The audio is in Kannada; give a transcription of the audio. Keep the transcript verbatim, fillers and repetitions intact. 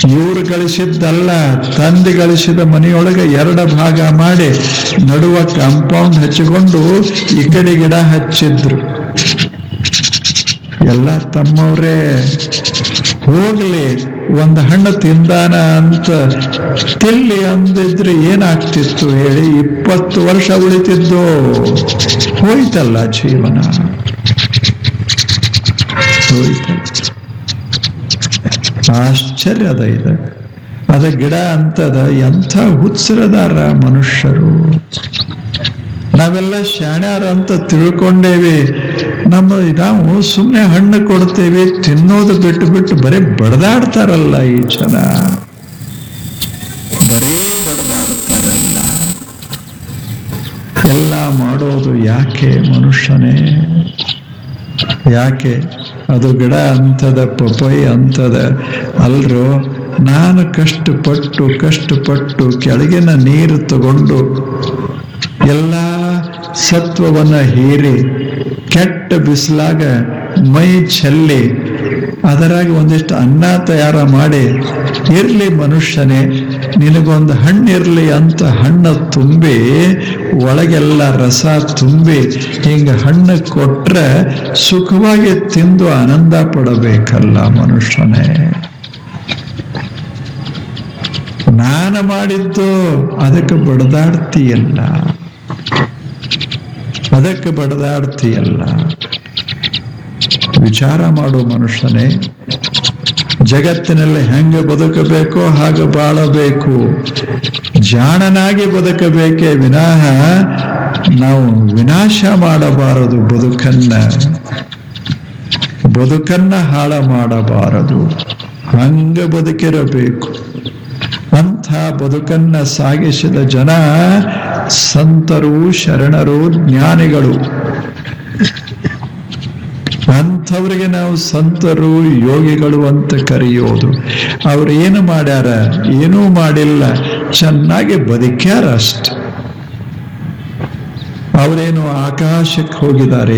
ಇವರು ಗಳಿಸಿದ್ದಲ್ಲ, ತಂದೆ ಗಳಿಸಿದ ಮನೆಯೊಳಗೆ ಎರಡು ಭಾಗ ಮಾಡಿ ನಡುವ ಕಾಂಪೌಂಡ್ ಹಚ್ಚಿಕೊಂಡು ಈ ಕಡೆ ಗಿಡ ಹಚ್ಚಿದ್ರು. ಎಲ್ಲ ತಮ್ಮವ್ರೇ. ಹೋಗ್ಲಿ, ಒಂದು ಹಣ್ಣು ತಿಂದಾನ ಅಂತ ತಿಲ್ಲಿ ಅಂದಿದ್ರೆ ಏನಾಗ್ತಿತ್ತು ಹೇಳಿ? ಇಪ್ಪತ್ತು ವರ್ಷ ಉಳಿತಿದ್ದು. ಹೋಯ್ತಲ್ಲ ಜೀವನ, ಹೋಯ್ತಲ್ಲ. ಆಶ್ಚರ್ಯದ ಇದೆ. ಅದ ಗಿಡ ಅಂತದ. ಎಂಥ ಹುಚ್ಚರದಾರ ಮನುಷ್ಯರು. ನಾವೆಲ್ಲ ಶಾಣ್ಯಾರ ಅಂತ ತಿಳ್ಕೊಂಡೇವಿ. ನಮ್ಮ ನಾವು ಸುಮ್ಮನೆ ಹಣ್ಣು ಕೊಡ್ತೇವೆ, ತಿನ್ನೋದು ಬಿಟ್ಟು ಬಿಟ್ಟು ಬರೀ ಬಡದಾಡ್ತಾರಲ್ಲ ಈ ಜನ. ಬರೀ ಬಡದಾಡ್ತಾರಲ್ಲ. ಎಲ್ಲ ಮಾಡೋದು ಯಾಕೆ ಮನುಷ್ಯನೇ? ಯಾಕೆ? ಅದು ಗಿಡ ಅಂತದ, ಪಪೈ ಅಂತದ. ಅಲ್ರು, ನಾನು ಕಷ್ಟಪಟ್ಟು ಕಷ್ಟಪಟ್ಟು ಕೆಳಗಿನ ನೀರು ತಗೊಂಡು ಎಲ್ಲ ಸತ್ವವನ್ನ ಹೀರಿ ಕೆಟ್ಟ ಬಿಸಿಲಾಗ ಮೈ ಚೆಲ್ಲಿ ಅದರಾಗಿ ಒಂದಿಷ್ಟು ಅನ್ನ ತಯಾರ ಮಾಡಿ, ಇರ್ಲಿ ಮನುಷ್ಯನೇ ನಿನಗೊಂದು ಹಣ್ಣಿರ್ಲಿ ಅಂತ ಹಣ್ಣು ತುಂಬಿ ಒಳಗೆಲ್ಲ ರಸ ತುಂಬಿ ಹಿಂಗ ಹಣ್ಣು ಕೊಟ್ರೆ ಸುಖವಾಗಿ ತಿಂದು ಆನಂದ ಪಡಬೇಕಲ್ಲ ಮನುಷ್ಯನೇ. ನಾನು ಮಾಡಿದ್ದು ಅದಕ್ಕೆ ಬಡದಾಡ್ತೀಯಲ್ಲ, ಅದಕ್ಕೆ ಬಡದಾಡ್ತೀಯಲ್ಲ. ವಿಚಾರ ಮಾಡು ಮನುಷ್ಯನೇ. ಜಗತ್ತಿನಲ್ಲಿ ಹೆಂಗೆ ಬದುಕಬೇಕೋ ಹಾಗೆ ಬಾಳಬೇಕು. ಜಾಣನಾಗಿ ಬದುಕಬೇಕೇ ವಿನಃ ನಾವು ವಿನಾಶ ಮಾಡಬಾರದು. ಬದುಕನ್ನ ಬದುಕನ್ನ ಹಾಳ ಮಾಡಬಾರದು. ಹಂಗ ಬದುಕಿರಬೇಕು. ಅಂಥ ಬದುಕನ್ನ ಸಾಗಿಸಿದ ಜನ ಸಂತರು, ಶರಣರು, ಜ್ಞಾನಿಗಳು. ಅಂಥವ್ರಿಗೆ ನಾವು ಸಂತರು, ಯೋಗಿಗಳು ಅಂತ ಕರೆಯೋದು. ಅವ್ರು ಏನು ಮಾಡ್ಯಾರ? ಏನೂ ಮಾಡಿಲ್ಲ, ಚೆನ್ನಾಗಿ ಬದುಕ್ಯಾರ ಅಷ್ಟೆ. ಅವರೇನು ಆಕಾಶಕ್ಕೆ ಹೋಗಿದ್ದಾರೆ?